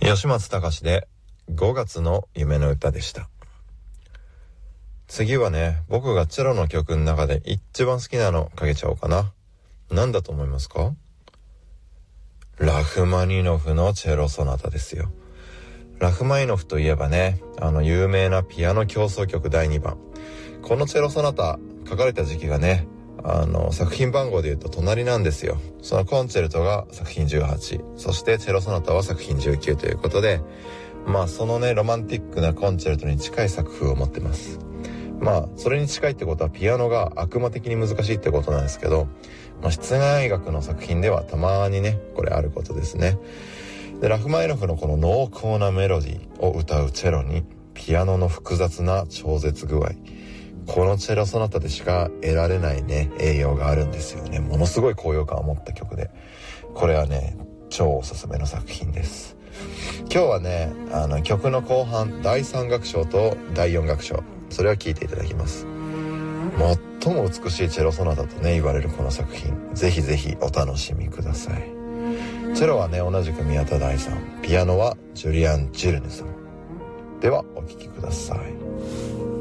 吉松隆で5月の夢の歌でした。次はね、僕がチェロの曲の中で一番好きなのかけちゃおうかな。何だと思いますか？ラフマニノフのチェロソナタですよ。ラフマニノフといえばね、有名なピアノ協奏曲第2番。このチェロソナタ書かれた時期がね、作品番号で言うと隣なんですよ。そのコンチェルトが作品18、そしてチェロソナタは作品19ということで、そのねロマンティックなコンチェルトに近い作風を持ってます。それに近いってことはピアノが悪魔的に難しいってことなんですけど、室内楽の作品ではたまにねこれあることですね。で、ラフマニノフのこの濃厚なメロディーを歌うチェロにピアノの複雑な超絶具合、このチェロソナタでしか得られないね栄養があるんですよね。ものすごい高揚感を持った曲で、これはね超おすすめの作品です。今日はね曲の後半第3楽章と第4楽章、それを聴いていただきます。最も美しいチェロソナタとね言われるこの作品、ぜひぜひお楽しみください。チェロはね同じく宮田大さん、ピアノはジュリアン・ジルヌさん。ではお聴きください。